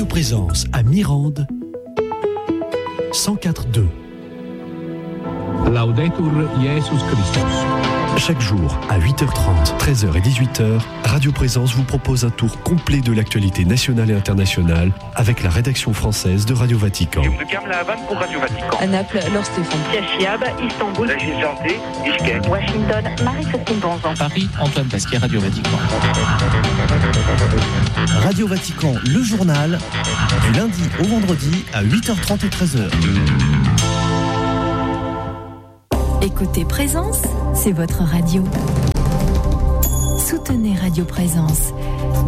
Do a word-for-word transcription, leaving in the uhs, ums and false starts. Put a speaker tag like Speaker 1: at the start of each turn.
Speaker 1: Présence à Mirande, cent quatre virgule deux.
Speaker 2: Laudetur Jesus Christus.
Speaker 1: Chaque jour, à huit heures trente, treize heures et dix-huit heures, Radio Présence vous propose un tour complet de l'actualité nationale et internationale avec la rédaction française de Radio Vatican.
Speaker 3: pour Radio Vatican.
Speaker 4: À Naples, Laure Stéphane.
Speaker 5: Cachiab, Istanbul.
Speaker 3: Régis Janté, Bishkek.
Speaker 5: Washington, Marie-Christine Bonzan.
Speaker 6: Paris, Antoine Pasquier, Radio Vatican.
Speaker 7: Radio Vatican, le journal, du lundi au vendredi à huit heures trente et treize heures.
Speaker 8: Écoutez Présence, c'est votre radio. Soutenez Radio Présence.